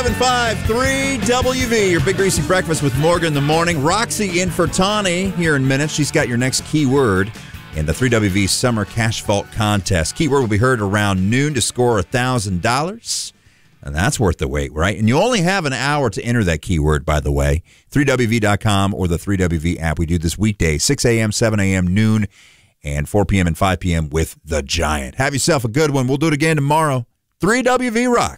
97.5 3WV, your Big Greasy Breakfast with Morgan in the morning. Roxy in for Tawny here in minutes. She's got your next keyword in the 3WV Summer Cash Vault Contest. Keyword will be heard around noon to score $1,000. And that's worth the wait, right? And you only have an hour to enter that keyword, by the way. 3WV.com or the 3WV app. We do this weekday, 6 a.m., 7 a.m., noon, and 4 p.m. and 5 p.m. with The Giant. Have yourself a good one. We'll do it again tomorrow. 3WV Rock.